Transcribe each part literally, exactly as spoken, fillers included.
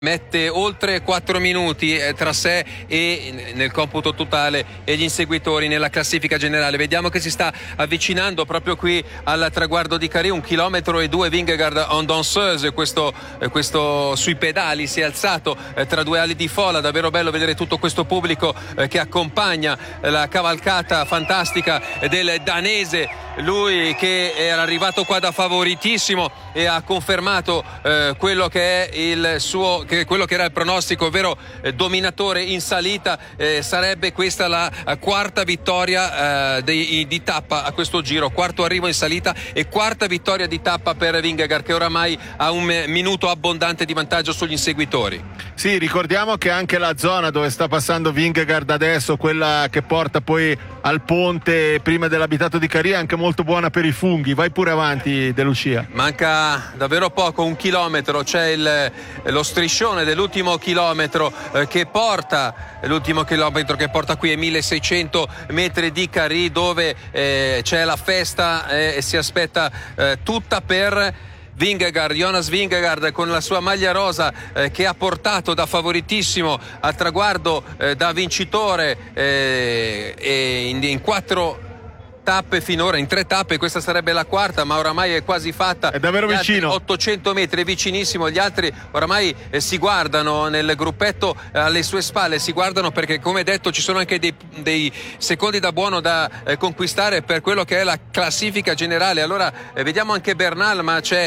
Mette oltre quattro minuti eh, tra sé e nel computo totale e gli inseguitori nella classifica generale. Vediamo che si sta avvicinando proprio qui al traguardo di Carì, un chilometro e due. Vingegaard en danseuse, questo, eh, questo sui pedali si è alzato eh, tra due ali di folla. Davvero bello vedere tutto questo pubblico eh, che accompagna eh, la cavalcata fantastica del danese. Lui che era arrivato qua da favoritissimo e ha confermato eh, quello che è il suo che quello che era il pronostico, ovvero eh, dominatore in salita. Eh, sarebbe questa la eh, quarta vittoria eh, di, di tappa a questo giro, quarto arrivo in salita e quarta vittoria di tappa per Vingegaard, che oramai ha un minuto abbondante di vantaggio sugli inseguitori. Sì, ricordiamo che anche la zona dove sta passando Vingegaard adesso, quella che porta poi al ponte prima dell'abitato di Carì, è anche molto buona per i funghi. Vai pure avanti, De Lucia. Manca davvero poco, un chilometro, c'è il, lo striscione dell'ultimo chilometro eh, che porta l'ultimo chilometro che porta qui ai milleseicento metri di Carì, dove eh, c'è la festa eh, e si aspetta eh, tutta per Vingegaard, Jonas Vingegaard, con la sua maglia rosa eh, che ha portato da favoritissimo al traguardo eh, da vincitore eh, e in, in quattro tappe finora, in tre tappe. Questa sarebbe la quarta, ma oramai è quasi fatta. È davvero gli vicino, ottocento metri, è vicinissimo. Gli altri oramai eh, si guardano nel gruppetto eh, alle sue spalle, si guardano perché, come detto, ci sono anche dei, dei secondi da buono da eh, conquistare per quello che è la classifica generale. Allora eh, vediamo anche Bernal, ma c'è,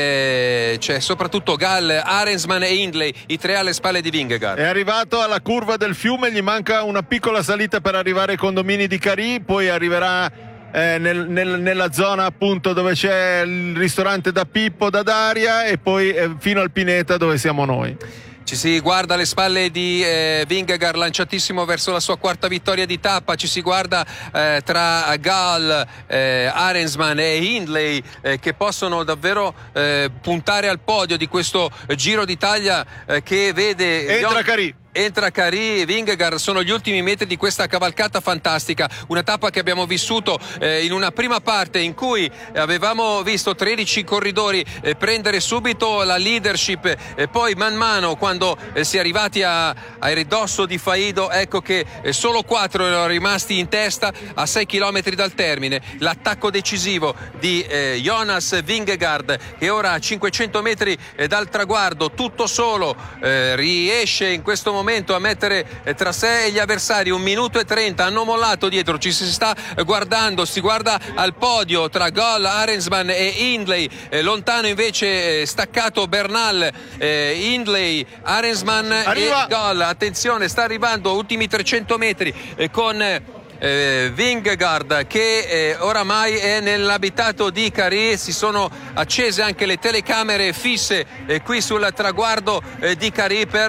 eh, c'è soprattutto Gall, Arensman e Hindley, i tre alle spalle di Vingegaard. È arrivato alla curva del fiume, gli manca una piccola salita per arrivare ai condomini di Carì, poi arriverà Eh, nel, nel, nella zona appunto dove c'è il ristorante da Pippo, da Daria, e poi eh, fino al Pineta dove siamo noi. Ci si guarda alle spalle di eh, Vingegaard, lanciatissimo verso la sua quarta vittoria di tappa. Ci si guarda eh, tra Gall, eh, Arensman e Hindley eh, che possono davvero eh, puntare al podio di questo Giro d'Italia eh, che vede entra Carì. Entra Carì e Vingegaard. Sono gli ultimi metri di questa cavalcata fantastica, una tappa che abbiamo vissuto eh, in una prima parte in cui avevamo visto tredici corridori eh, prendere subito la leadership e poi man mano, quando eh, si è arrivati a, a ridosso di Faido, ecco che eh, solo quattro erano rimasti in testa a sei chilometri dal termine. L'attacco decisivo di eh, Jonas Vingegaard, che ora a cinquecento metri eh, dal traguardo, tutto solo, eh, riesce in questo momento momento a mettere tra sé e gli avversari un minuto e trenta. Hanno mollato dietro, ci si sta guardando, si guarda al podio tra Gall, Arensman e Hindley, eh, lontano invece eh, staccato Bernal, eh, Hindley, Arensman Arriva. e Gall. Attenzione, sta arrivando ultimi trecento metri eh, con Eh, Vingegaard che eh, oramai è nell'abitato di Carì. Si sono accese anche le telecamere fisse eh, qui sul traguardo eh, di Carì per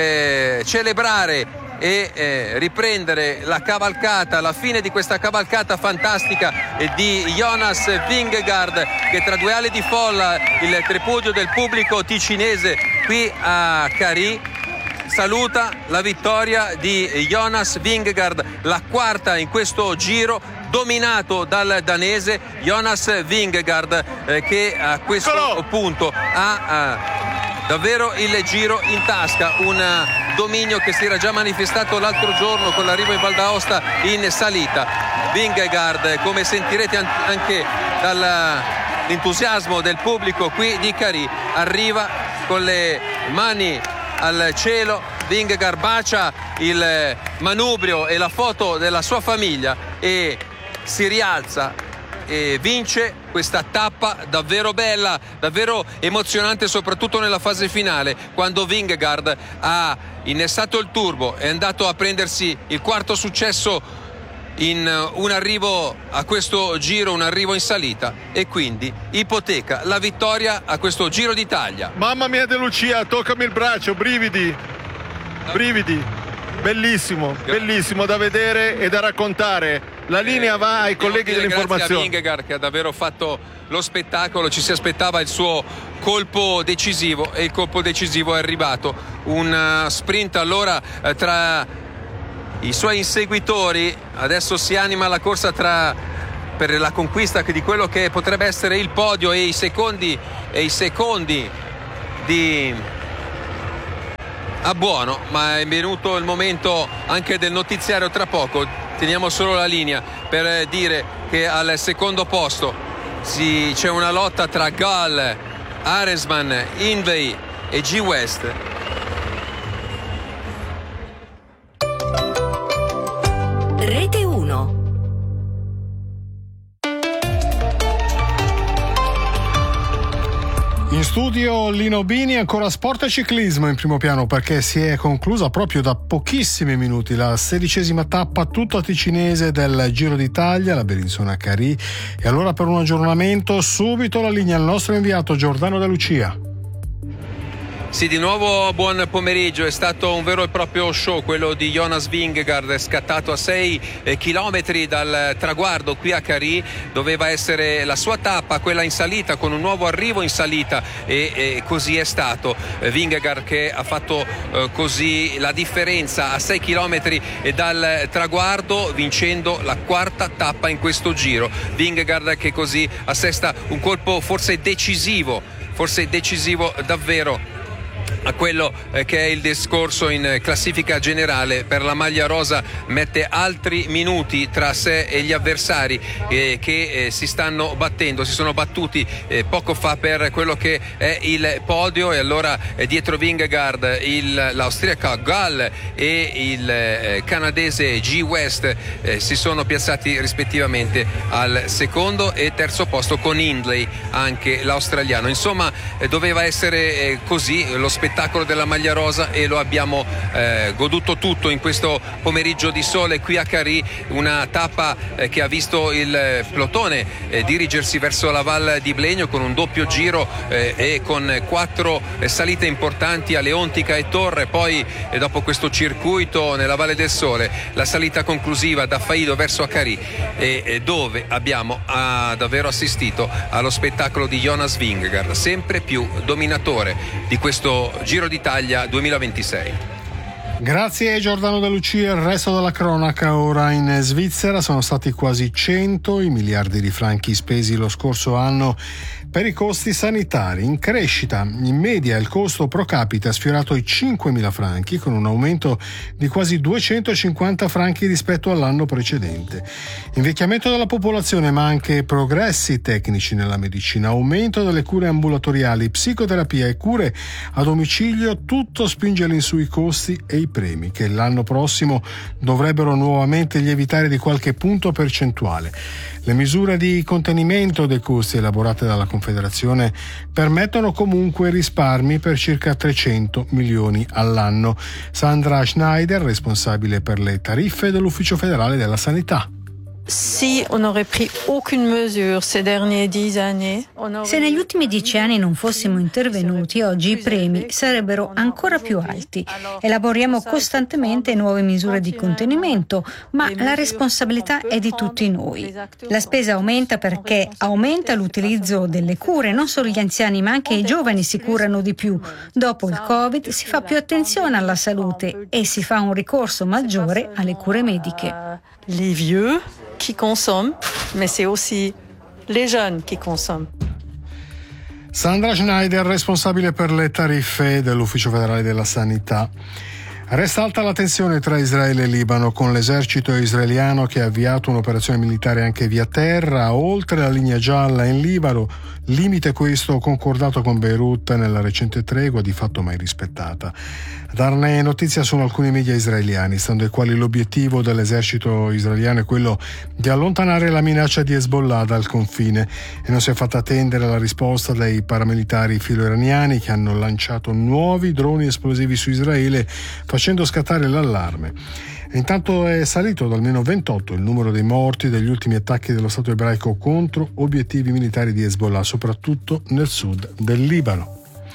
eh, celebrare e eh, riprendere la cavalcata, la fine di questa cavalcata fantastica eh, di Jonas Vingegaard, che tra due ali di folla, il tripudio del pubblico ticinese qui a Carì, saluta la vittoria di Jonas Vingegaard, la quarta in questo giro, dominato dal danese Jonas Vingegaard, eh, che a questo Eccolo! punto ha eh, davvero il giro in tasca, un dominio che si era già manifestato l'altro giorno con l'arrivo in Val d'Aosta in salita. Vingegaard, come sentirete anche dall'entusiasmo del pubblico qui di Carì, arriva con le mani al cielo. Vingegaard bacia il manubrio e la foto della sua famiglia e si rialza e vince questa tappa davvero bella, davvero emozionante, soprattutto nella fase finale, quando Vingegaard ha innestato il turbo, è andato a prendersi il quarto successo in un arrivo a questo giro, un arrivo in salita, e quindi ipoteca la vittoria a questo Giro d'Italia. Mamma mia, De Lucia, toccami il braccio, brividi, brividi, bellissimo, bellissimo da vedere e da raccontare. La linea eh, va ai colleghi dell'informazione. Grazie a Vingegaard, che ha davvero fatto lo spettacolo. Ci si aspettava il suo colpo decisivo e il colpo decisivo è arrivato. Un sprint allora tra i suoi inseguitori. Adesso si anima la corsa tra per la conquista di quello che potrebbe essere il podio e i secondi e i secondi di a buono, ma è venuto il momento anche del notiziario tra poco. Teniamo solo la linea per dire che al secondo posto si, c'è una lotta tra Gall, Aresman, Hindley e G West. Rete uno. In studio Lino Bini, ancora sport e ciclismo in primo piano, perché si è conclusa proprio da pochissimi minuti la sedicesima tappa tutta ticinese del Giro d'Italia, la Bellinzona-Carì. E allora, per un aggiornamento, subito la linea al nostro inviato Giordano De Lucia. Sì, di nuovo buon pomeriggio. È stato un vero e proprio show quello di Jonas Vingegaard, scattato a sei chilometri dal traguardo qui a Carì. Doveva essere la sua tappa, quella in salita, con un nuovo arrivo in salita, e, e così è stato. Vingegaard che ha fatto eh, così la differenza a sei chilometri dal traguardo, vincendo la quarta tappa in questo giro. Vingegaard che così assesta un colpo forse decisivo, forse decisivo davvero a quello che è il discorso in classifica generale. Per la maglia rosa mette altri minuti tra sé e gli avversari eh, che eh, si stanno battendo, si sono battuti eh, poco fa per quello che è il podio, e allora eh, dietro Vingegaard il, l'austriaca Gall e il eh, canadese G West eh, si sono piazzati rispettivamente al secondo e terzo posto, con Hindley anche l'australiano. Insomma eh, doveva essere eh, così lo spettacolo della maglia rosa, e lo abbiamo eh, goduto tutto in questo pomeriggio di sole qui a Carì. Una tappa eh, che ha visto il plotone eh, dirigersi verso la Val di Blegno con un doppio giro eh, e con quattro eh, salite importanti a Leontica e Torre. Poi eh, dopo questo circuito nella Valle del Sole, la salita conclusiva da Faido verso a Carì, e eh, dove abbiamo ah, davvero assistito allo spettacolo di Jonas Vingegaard, sempre più dominatore di questo Giro d'Italia duemilaventisei. Grazie Giordano De Lucia. Il resto della cronaca ora in Svizzera. Sono stati quasi cento i miliardi di franchi spesi lo scorso anno per i costi sanitari, in crescita. In media il costo pro capite ha sfiorato i cinquemila franchi, con un aumento di quasi duecentocinquanta franchi rispetto all'anno precedente. Invecchiamento della popolazione, ma anche progressi tecnici nella medicina, aumento delle cure ambulatoriali, psicoterapia e cure a domicilio, tutto spinge all'insù i costi e i premi, che l'anno prossimo dovrebbero nuovamente lievitare di qualche punto percentuale. Le misure di contenimento dei costi elaborate dalla Confederazione permettono comunque risparmi per circa trecento milioni all'anno. Sandra Schneider, responsabile per le tariffe dell'Ufficio federale della sanità. Si on aurait pris aucune mesure ces derniers dix années, se negli ultimi dieci anni non fossimo intervenuti, oggi i premi sarebbero ancora più alti. Elaboriamo costantemente nuove misure di contenimento, ma la responsabilità è di tutti noi. La spesa aumenta perché aumenta l'utilizzo delle cure, non solo gli anziani ma anche i giovani si curano di più. Dopo il Covid si fa più attenzione alla salute e si fa un ricorso maggiore alle cure mediche. Les vieux qui consomment, mais c'est aussi les jeunes qui consomment. Sandra Schneider, responsabile per le tariffe dell'Ufficio federale della sanità. Resta alta la tensione tra Israele e Libano, con l'esercito israeliano che ha avviato un'operazione militare anche via terra, oltre la linea gialla in Libano, limite questo concordato con Beirut nella recente tregua, di fatto mai rispettata. A darne notizia sono alcuni media israeliani, stando ai quali l'obiettivo dell'esercito israeliano è quello di allontanare la minaccia di Hezbollah dal confine, e non si è fatta attendere la risposta dei paramilitari filo-iraniani, che hanno lanciato nuovi droni esplosivi su Israele, facendo scattare l'allarme. E intanto è salito da almeno ventotto il numero dei morti degli ultimi attacchi dello Stato ebraico contro obiettivi militari di Hezbollah, soprattutto nel sud del Libano.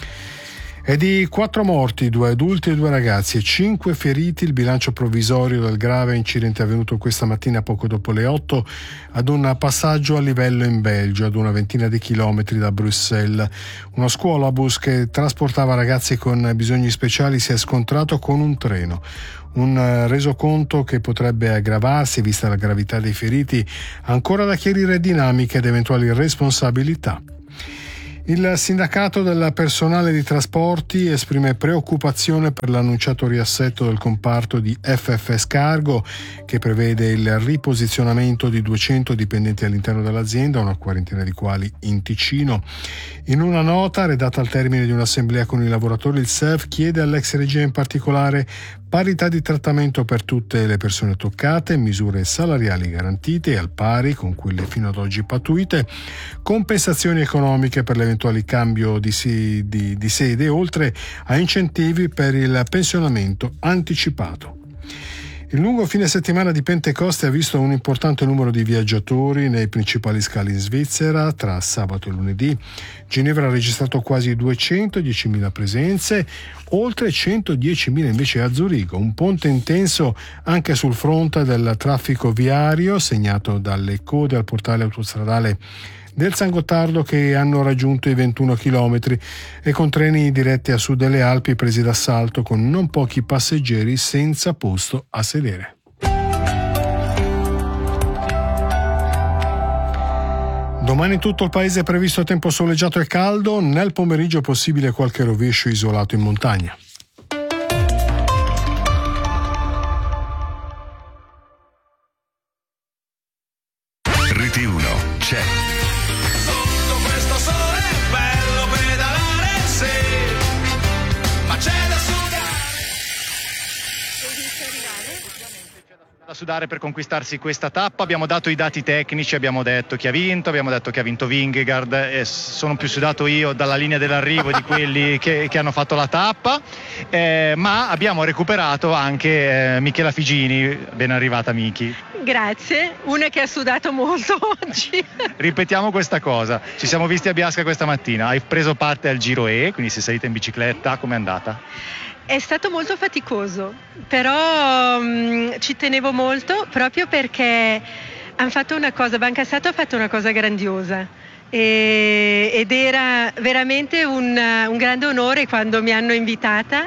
E di quattro morti, due adulti e due ragazzi, e cinque feriti il bilancio provvisorio del grave incidente avvenuto questa mattina poco dopo le otto ad un passaggio a livello in Belgio, ad una ventina di chilometri da Bruxelles. Uno scuolabus che trasportava ragazzi con bisogni speciali si è scontrato con un treno. Un resoconto che potrebbe aggravarsi, vista la gravità dei feriti, ancora da chiarire dinamiche ed eventuali responsabilità. Il sindacato del personale di trasporti esprime preoccupazione per l'annunciato riassetto del comparto di F F S Cargo, che prevede il riposizionamento di duecento dipendenti all'interno dell'azienda, una quarantina di quali in Ticino. In una nota redatta al termine di un'assemblea con i lavoratori, il S E V chiede all'ex regia in particolare parità di trattamento per tutte le persone toccate, misure salariali garantite al pari con quelle fino ad oggi pattuite, compensazioni economiche per l'eventuale cambio di, si, di, di sede, oltre a incentivi per il pensionamento anticipato. Il lungo fine settimana di Pentecoste ha visto un importante numero di viaggiatori nei principali scali in Svizzera tra sabato e lunedì. Ginevra ha registrato quasi duecentodiecimila presenze, oltre centodiecimila invece a Zurigo. Un ponte intenso anche sul fronte del traffico viario, segnato dalle code al portale autostradale del San Gottardo che hanno raggiunto i ventuno chilometri, e con treni diretti a sud delle Alpi presi d'assalto con non pochi passeggeri senza posto a sedere. Domani in tutto il paese è previsto tempo soleggiato e caldo, nel pomeriggio è possibile qualche rovescio isolato in montagna. Rete uno c'è. Da sudare per conquistarsi questa tappa. Abbiamo dato i dati tecnici, abbiamo detto chi ha vinto, abbiamo detto che ha vinto Vingegaard, e sono più sudato io dalla linea dell'arrivo di quelli che, che hanno fatto la tappa, eh, ma abbiamo recuperato anche eh, Michela Figini. Ben arrivata Miki. Grazie, una che ha sudato molto oggi. Ripetiamo questa cosa, ci siamo visti a Biasca questa mattina, hai preso parte al Giro E, quindi sei salita in bicicletta, com'è andata? È stato molto faticoso, però mh, ci tenevo molto proprio perché hanno fatto una cosa, Bancassato ha fatto una cosa grandiosa e, ed era veramente un, un grande onore quando mi hanno invitata,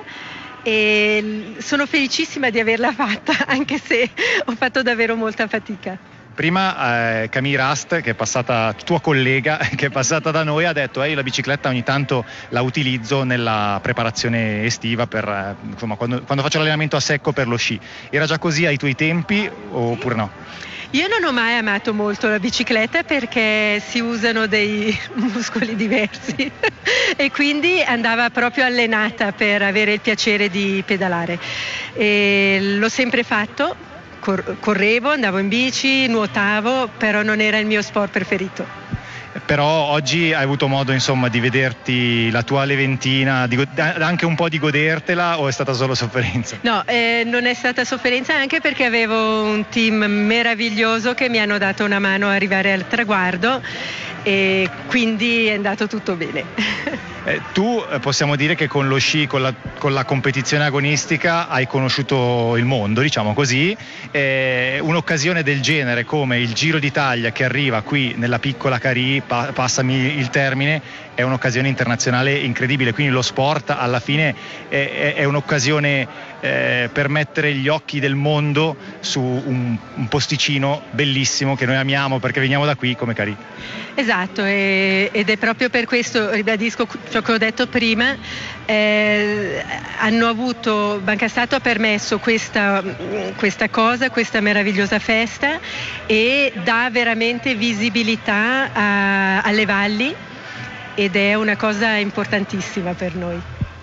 e sono felicissima di averla fatta, anche se ho fatto davvero molta fatica. Prima eh, Camille Rast, che è passata, tua collega, che è passata da noi, ha detto eh, io la bicicletta ogni tanto la utilizzo nella preparazione estiva, per, eh, insomma, quando, quando faccio l'allenamento a secco per lo sci. Era già così ai tuoi tempi oppure no? Io non ho mai amato molto la bicicletta perché si usano dei muscoli diversi e quindi andava proprio allenata per avere il piacere di pedalare. E l'ho sempre fatto. Correvo, andavo in bici, nuotavo, però non era il mio sport preferito. Però oggi hai avuto modo insomma di vederti la tua Leventina, di, anche un po' di godertela, o è stata solo sofferenza? No, eh, non è stata sofferenza, anche perché avevo un team meraviglioso che mi hanno dato una mano a arrivare al traguardo, e quindi è andato tutto bene. Eh, tu eh, possiamo dire che con lo sci, con la, con la competizione agonistica hai conosciuto il mondo, diciamo così. Eh, un'occasione del genere come il Giro d'Italia che arriva qui nella piccola Carì, pa- passami il termine, è un'occasione internazionale incredibile, quindi lo sport alla fine è, è, è un'occasione eh, per mettere gli occhi del mondo su un, un posticino bellissimo che noi amiamo perché veniamo da qui come Carì. Esatto, e, ed è proprio per questo, ribadisco ciò che ho detto prima, eh, hanno avuto, Bancassato ha permesso questa, questa cosa, questa meravigliosa festa, e dà veramente visibilità a, alle valli, ed è una cosa importantissima per noi.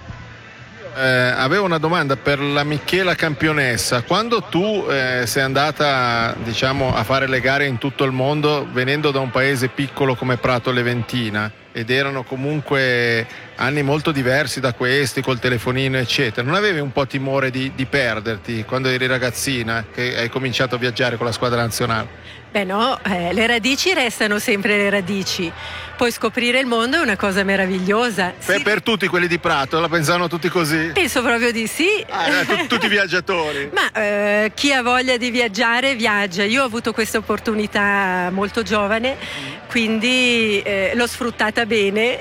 Eh, avevo una domanda per la Michela campionessa. Quando tu eh, sei andata, diciamo, a fare le gare in tutto il mondo, venendo da un paese piccolo come Prato Leventina, ed erano comunque anni molto diversi da questi, col telefonino eccetera, non avevi un po' timore di, di perderti quando eri ragazzina, che hai cominciato a viaggiare con la squadra nazionale? Beh no, eh, le radici restano sempre le radici, poi scoprire il mondo è una cosa meravigliosa. Per, sì. per tutti quelli di Prato la pensavano tutti così? Penso proprio di sì. Ah, eh, t- tutti viaggiatori. Ma eh, chi ha voglia di viaggiare viaggia. Io ho avuto questa opportunità molto giovane, quindi eh, l'ho sfruttata bene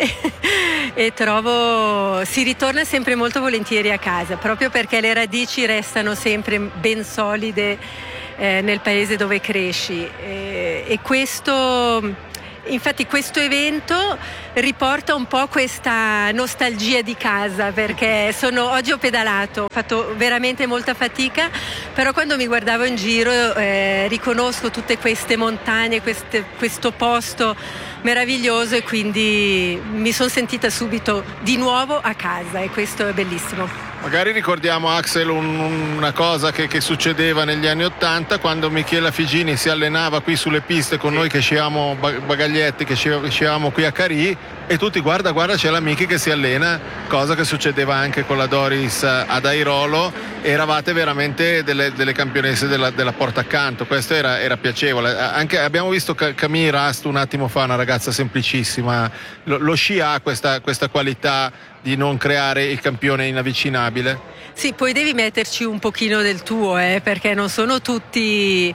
e trovo si ritorna sempre molto volentieri a casa, proprio perché le radici restano sempre ben solide eh, nel paese dove cresci, e, e questo infatti questo evento riporta un po' questa nostalgia di casa, perché sono, oggi ho pedalato, ho fatto veramente molta fatica, però quando mi guardavo in giro eh, riconosco tutte queste montagne, queste, questo posto meraviglioso, e quindi mi sono sentita subito di nuovo a casa, e questo è bellissimo. Magari ricordiamo, Axel, un, una cosa che, che succedeva negli anni Ottanta, quando Michela Figini si allenava qui sulle piste con noi che sciavamo bagaglietti, che sciavamo qui a Carì, e tutti guarda guarda c'è la Miki che si allena, cosa che succedeva anche con la Doris ad Airolo. Eravate veramente delle, delle campionesse della, della porta accanto, questo era, era piacevole. Anche abbiamo visto Camille Rast un attimo fa, una ragazza semplicissima. Lo, lo sci ha questa, questa qualità di non creare il campione inavvicinabile. Sì, poi devi metterci un pochino del tuo, eh, perché non sono tutti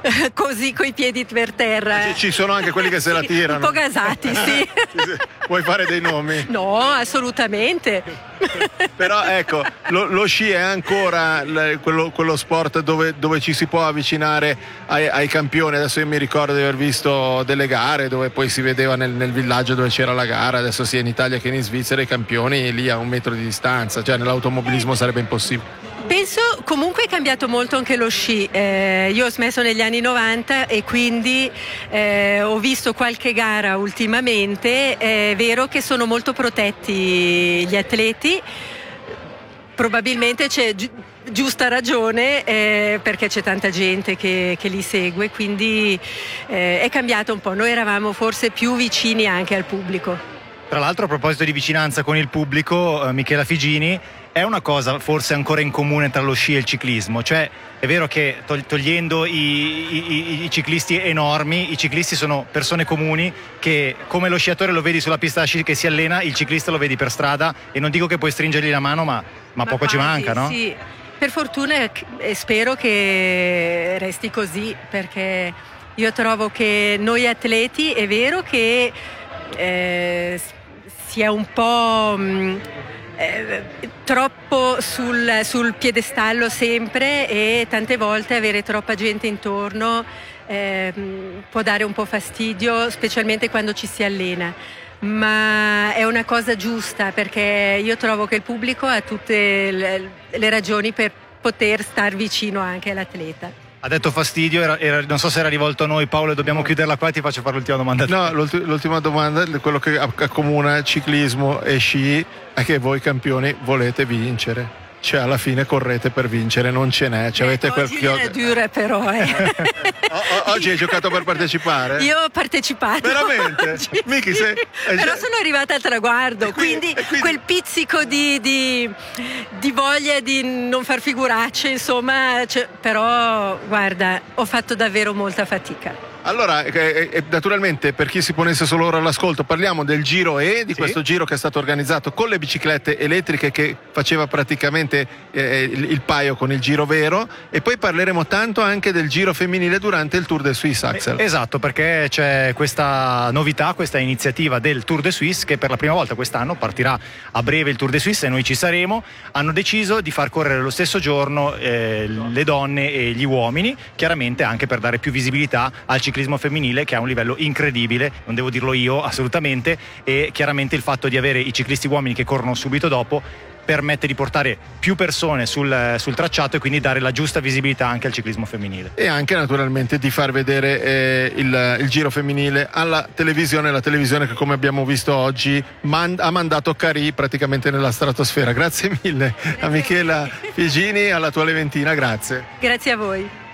così coi piedi per terra. Ci, ci sono anche quelli che se la tirano. Un po' gasati, sì. Vuoi fare dei nomi? No, assolutamente. Però ecco, lo, lo sci è ancora l- quello, quello sport dove, dove ci si può avvicinare ai, ai campioni. Adesso io mi ricordo di aver visto delle gare dove poi si vedeva nel, nel villaggio dove c'era la gara, adesso sia in Italia che in Svizzera i campioni lì a un metro di distanza, cioè nell'automobilismo sarebbe impossibile. Penso comunque è cambiato molto anche lo sci, eh, io ho smesso negli anni novanta e quindi eh, ho visto qualche gara ultimamente, è vero che sono molto protetti gli atleti, probabilmente c'è gi- giusta ragione eh, perché c'è tanta gente che, che li segue, quindi eh, è cambiato un po', noi eravamo forse più vicini anche al pubblico. Tra l'altro, a proposito di vicinanza con il pubblico, eh, Michela Figini, è una cosa forse ancora in comune tra lo sci e il ciclismo, cioè è vero che togliendo i, i, i ciclisti enormi, i ciclisti sono persone comuni che, come lo sciatore lo vedi sulla pista da sci che si allena, il ciclista lo vedi per strada, e non dico che puoi stringergli la mano, ma, ma, ma poco quasi, ci manca, no? Sì, per fortuna, e spero che resti così, perché io trovo che noi atleti è vero che eh, sia un po' mh, eh, troppo sul, sul piedestallo sempre, e tante volte avere troppa gente intorno eh, può dare un po' fastidio, specialmente quando ci si allena, ma è una cosa giusta, perché io trovo che il pubblico ha tutte le, le ragioni per poter star vicino anche all'atleta. Ha detto fastidio, era, era, non so se era rivolto a noi, Paolo, dobbiamo chiuderla qua, ti faccio fare l'ultima domanda. No, l'ultima, l'ultima domanda, quello che accomuna ciclismo e sci è che voi campioni volete vincere. Cioè alla fine correte per vincere, non ce n'è, cioè, avete quel oggi è dura però eh. o, o, oggi hai giocato per partecipare? Io ho partecipato veramente? Oggi, Miki, sei... però sono arrivata al traguardo, quindi, quindi, quindi quel pizzico di, di, di voglia di non far figuracce, insomma, cioè, però guarda, ho fatto davvero molta fatica. Allora, eh, eh, naturalmente, per chi si ponesse solo ora all'ascolto, parliamo del Giro E, di sì. questo giro che è stato organizzato con le biciclette elettriche, che faceva praticamente eh, il, il paio con il Giro vero, e poi parleremo tanto anche del Giro femminile durante il Tour de Suisse, Axel. Esatto, perché c'è questa novità, questa iniziativa del Tour de Suisse, che per la prima volta quest'anno partirà a breve il Tour de Suisse e noi ci saremo. Hanno deciso di far correre lo stesso giorno eh, le donne e gli uomini, chiaramente anche per dare più visibilità al ciclismo femminile, che ha un livello incredibile, non devo dirlo io assolutamente, e chiaramente il fatto di avere i ciclisti uomini che corrono subito dopo permette di portare più persone sul, sul tracciato e quindi dare la giusta visibilità anche al ciclismo femminile. E anche naturalmente di far vedere eh, il, il Giro femminile alla televisione, la televisione che, come abbiamo visto oggi, mand- ha mandato Carì praticamente nella stratosfera. Grazie mille a Michela Figini, alla tua Leventina, grazie. Grazie a voi.